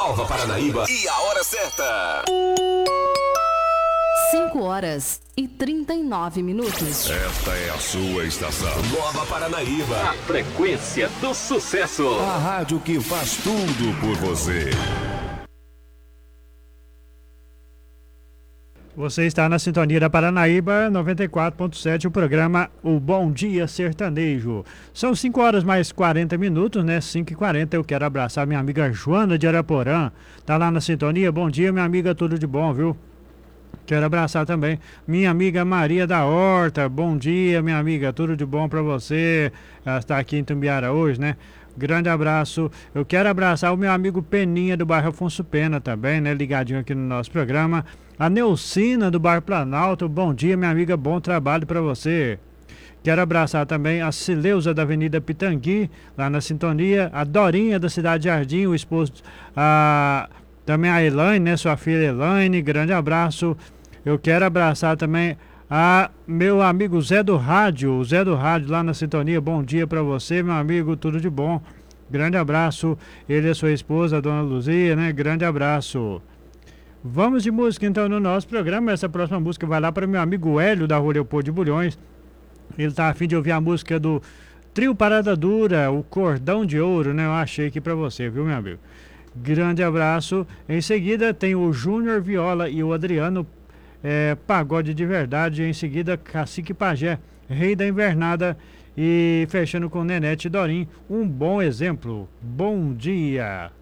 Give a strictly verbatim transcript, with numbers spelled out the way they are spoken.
Nova Paranaíba e a hora certa. cinco horas e trinta e nove minutos. Esta é a sua estação. Nova Paranaíba. A frequência do sucesso. A rádio que faz tudo por você. Você está na sintonia da Paranaíba noventa e quatro ponto sete, o programa O Bom Dia Sertanejo. São cinco horas mais quarenta minutos, né? cinco e quarenta. Eu quero abraçar minha amiga Joana de Araporã. Tá lá na sintonia. Bom dia, minha amiga, tudo de bom, viu? Quero abraçar também minha amiga Maria da Horta. Bom dia, minha amiga, tudo de bom pra você. Ela está aqui em Tumbiara hoje, né? Grande abraço. Eu quero abraçar o meu amigo Peninha do bairro Afonso Pena também, né? Ligadinho aqui no nosso programa. A Neucina do bairro Planalto. Bom dia, minha amiga, bom trabalho pra você. Quero abraçar também a Cileuza da Avenida Pitangui, lá na sintonia. A Dorinha da Cidade Jardim, o esposo... A... Também a Elaine, né? Sua filha Elaine, grande abraço. Eu quero abraçar também a meu amigo Zé do Rádio, o Zé do Rádio lá na sintonia. Bom dia pra você, meu amigo, tudo de bom. Grande abraço. Ele e a sua esposa, a dona Luzia, né? Grande abraço. Vamos de música então no nosso programa. Essa próxima música vai lá para meu amigo Hélio da Rua Leopoldo de Bulhões. Ele tá a fim de ouvir a música do Trio Parada Dura, o Cordão de Ouro, né? Eu achei aqui pra você, viu, meu amigo? Grande abraço. Em seguida tem o Júnior Viola e o Adriano, é, Pagode de Verdade. Em seguida, Cacique Pajé, Rei da Invernada. E fechando com Nenete Dorim, um bom exemplo. Bom dia.